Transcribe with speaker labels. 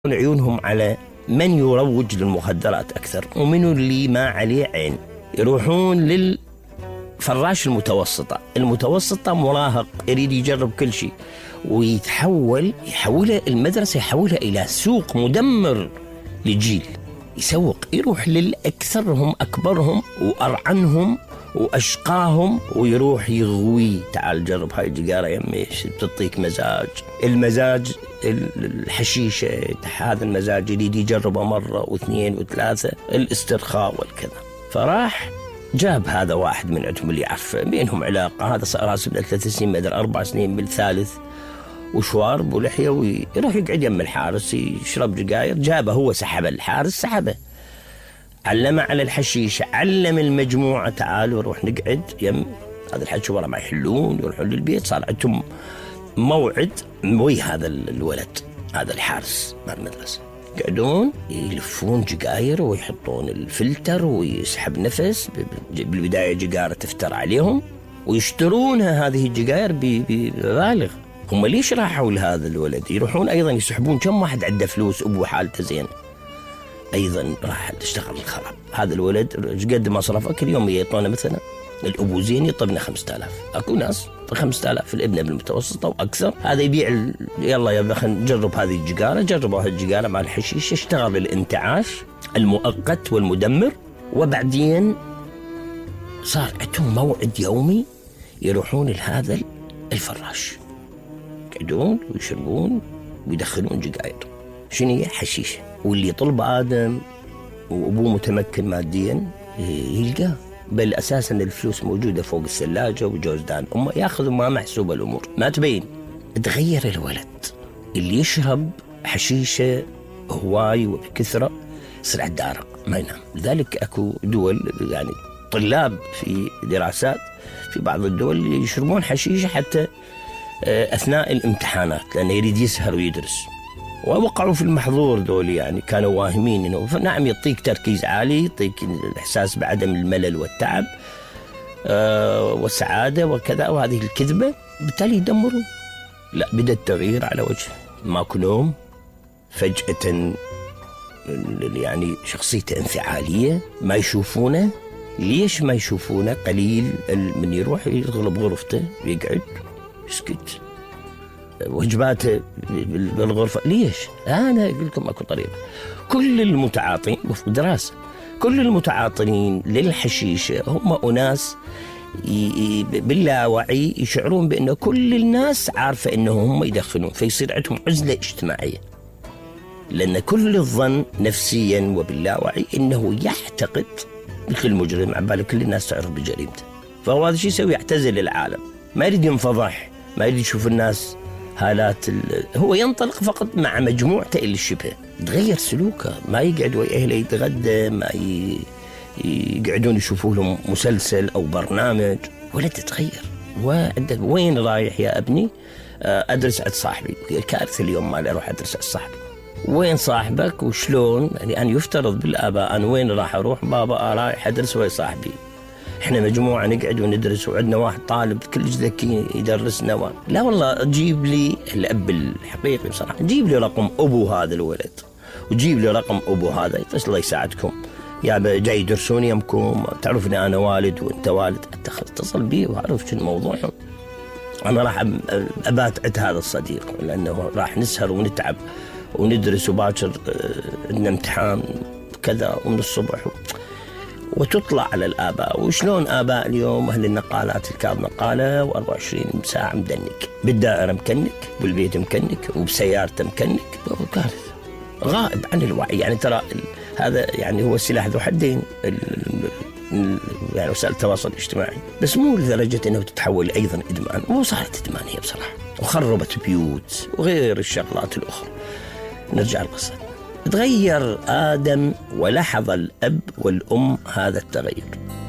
Speaker 1: عيونهم على من يروج للمخدرات أكثر ومنو اللي ما عليه عين. يروحون للفراش المتوسطة مراهق يريد يجرب كل شيء، يحولها المدرسة يحولها إلى سوق مدمر لجيل. يروح للأكثرهم أكبرهم وأرعنهم وأشقاهم ويروح يغوي. تعال جرب هاي الجيجارة يمي بتعطيك المزاج الحشيشة، هذا المزاج يريد يجربه مرة واثنين وثلاثة، الاسترخاء والكذا. فراح جاب هذا واحد من عندهم اللي يعرفه بينهم علاقة، هذا صار راسب 3 سنين مدري 4 سنين بالثالث وشوارب ولحية، ويروح يقعد يم الحارس يشرب جيجاير. جابه هو سحب الحارس، سحبه علمه على الحشيشة، علم المجموعة تعالوا نروح نقعد يم هذا الحكي ورا ما يحلون يروحون للبيت. صار عندهم موعد وي هذا الولد هذا الحارس مع المدرسة، يقعدون يلفون جيجاير ويحطون الفلتر ويسحب نفس. بالبداية جيجارة تفتر عليهم ويشترونها هذه الجيجاير ببالغ. هم ليش راحوا لهذا الولد؟ يروحون أيضا يسحبون كم واحد عنده فلوس أبو حالته زين أيضا راح تشتغل الخراب. هذا الولد قد مصرفه كل يوم يعطونه مثلا الأبو زين يطبنا 5000. أكو ناس 5000 الابن بالمتوسطة وأكثر. هذا يبيع يلا يا خلينا نجرب هذه الجيجارة. جربوا هذه الجيجارة مع الحشيش، اشتغل الانتعاش المؤقت والمدمر. وبعدين صار عندهم موعد يومي يروحون لهذا الفراش، يقعدون ويشربون ويدخلون جيجاير. شنو هي؟ حشيشة. واللي يطلب آدم وأبوه متمكن ماديا يلقاه، بل أساسا الفلوس موجودة فوق الثلاجة وجوزدان أمه يأخذ ما محسوب الأمور ما تبين. تغير الولد اللي يشرب حشيشة هواي وبكثرة يصير عالدارق ما ينام. لذلك أكو دول يعني طلاب في دراسات في بعض الدول يشربون حشيشة حتى أثناء الامتحانات لأنه يريد يسهر ويدرس. ووقعوا في المحظور دول، يعني كانوا واهمين انه نعم يعطيك تركيز عالي، يعطيك الاحساس بعدم الملل والتعب والسعاده وكذا، وهذه الكذبه بالتالي يدمرون. لا، بدا التغيير على وجه ماكو نوم فجاه، يعني شخصيته انفعاليه ما يشوفونه. ليش ما يشوفونه؟ قليل من يروح يغلب غرفته ويقعد يسكت وجباته بالغرفة. ليش؟ أنا أقول لكم أكو طريقة. كل المتعاطين وفق دراسة كل المتعاطين للحشيشة هم أناس باللاوعي يشعرون بأن كل الناس عارفة أنهم هم يدخنون، فيصير عندهم عزلة اجتماعية، لأن كل الظن نفسيا وباللاوعي أنه يعتقد مثل مجرم، عبالة كل الناس تعرف بجريمته. فهو هذا الشيء يسوي، يعتزل العالم، ما يريد ينفضح، ما يريد يشوف الناس هالات هو ينطلق فقط مع مجموعته اللي شبه. تغير سلوكه، ما يقعد ويا أهله يتغدى، ما يقعدون يشوفوا لهم مسلسل أو برنامج، ولا تتغير. وين رايح يا ابني؟ أدرس عند صاحبي. الكارثة اليوم ما أروح أدرس عند صاحبي. وين صاحبك وشلون؟ يعني أن يفترض بالآباء أنا وين راح أروح؟ بابا رايح أدرس ويا صاحبي. احنا مجموعة نقعد وندرس وعندنا واحد طالب كلش ذكي يدرسنا. لا والله، جيب لي الأب الحقيقي بصراحة، جيب لي رقم أبو هذا الولد وجيب لي رقم أبو هذا، الله يساعدكم يا جاي يدرسون يمكم، تعرفني أنا والد وأنت والد، اتصل بي وأعرف شو الموضوع. أنا راح أبات عند هذا الصديق لأنه راح نسهر ونتعب وندرس وباكر عندنا امتحان كذا ومن الصبح وتطلع على الآباء. وشلون آباء اليوم أهل النقالات الكاب نقالة و24 ساعة مدنك، بالدائرة مكنك، بالبيت مكنك، وبسيارته مكنك، كارثة. غائب عن الوعي. يعني ترى هذا يعني هو السلاح ذو حدين، يعني وسائل التواصل الاجتماعي، بس مو لدرجة أنه تتحول أيضا إدمان. مو صارت إدمان هي بصراحة، وخربت بيوت وغير الشغلات الأخرى. نرجع القصة. تغير آدم ولاحظ الأب والأم هذا التغير.